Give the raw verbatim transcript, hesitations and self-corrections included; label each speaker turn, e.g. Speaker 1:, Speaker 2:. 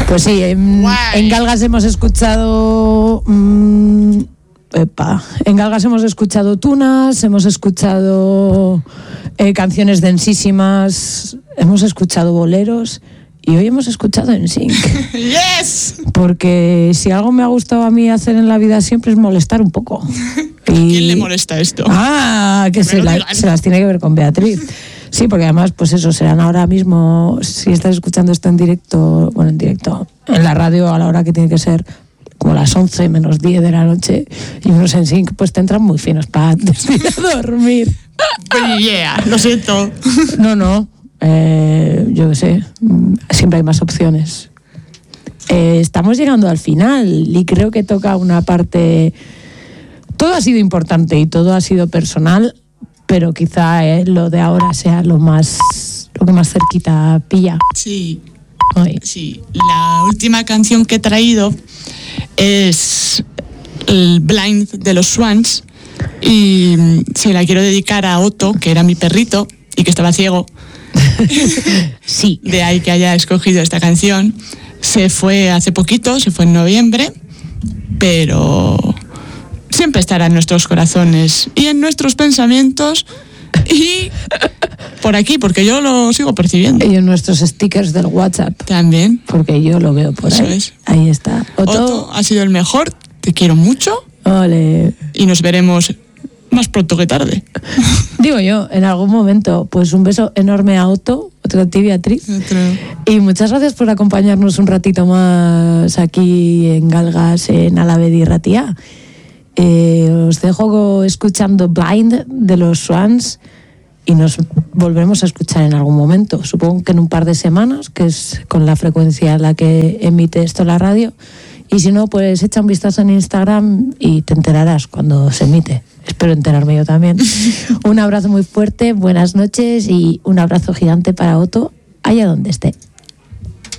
Speaker 1: Pues sí, en, en Galgas hemos escuchado... Mmm, epa, en Galgas hemos escuchado tunas, hemos escuchado eh, canciones densísimas, hemos escuchado boleros y hoy hemos escuchado N Sync.
Speaker 2: ¡Yes!
Speaker 1: Porque si algo me ha gustado a mí hacer en la vida siempre es molestar un poco.
Speaker 2: ¿A
Speaker 1: y...
Speaker 2: quién le molesta esto?
Speaker 1: Ah, que se, la, se las tiene que ver con Beatriz. Sí, porque además, pues eso, serán ahora mismo, si estás escuchando esto en directo, bueno, en directo, en la radio a la hora que tiene que ser, como las once menos diez de la noche, y unos N Sync, pues te entran muy finos para antes de ir a dormir.
Speaker 2: Pero yeah, lo siento.
Speaker 1: No, no, eh, yo qué sé, siempre hay más opciones. Eh, estamos llegando al final y creo que toca una parte... Todo ha sido importante y todo ha sido personal, pero quizá eh, lo de ahora sea lo más lo que más cerquita pilla.
Speaker 2: Sí,
Speaker 1: Hoy.
Speaker 2: sí. La última canción que he traído es el Blind de los Swans y se la quiero dedicar a Otto, que era mi perrito y que estaba ciego.
Speaker 1: Sí.
Speaker 2: De ahí que haya escogido esta canción. Se fue hace poquito, se fue en noviembre, pero siempre estará en nuestros corazones y en nuestros pensamientos y por aquí, porque yo lo sigo percibiendo.
Speaker 1: Y en nuestros stickers del WhatsApp.
Speaker 2: También.
Speaker 1: Porque yo lo veo por
Speaker 2: Eso
Speaker 1: ahí.
Speaker 2: es.
Speaker 1: Ahí está. Otto,
Speaker 2: Otto, ha sido el mejor, te quiero mucho.
Speaker 1: Ole.
Speaker 2: Y nos veremos más pronto que tarde.
Speaker 1: Digo yo, en algún momento, pues un beso enorme a Otto, otro a ti, Beatriz.
Speaker 2: Otro.
Speaker 1: Y muchas gracias por acompañarnos un ratito más aquí en Galgas, en Alavedi Ratia. Eh, os dejo escuchando Blind de los Swans y nos volveremos a escuchar en algún momento. Supongo que en un par de semanas, que es con la frecuencia a la que emite esto la radio. Y si no, pues echa un vistazo en Instagram y te enterarás cuando se emite. Espero enterarme yo también. Un abrazo muy fuerte, buenas noches y un abrazo gigante para Otto, allá donde esté.